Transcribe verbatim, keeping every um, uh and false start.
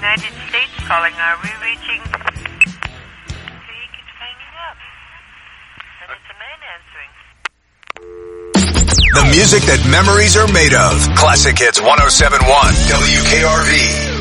United States calling. Are we reaching? He keeps hanging up. And it's a man answering. The music that memories are made of. Classic Hits one oh seven point one W K R V.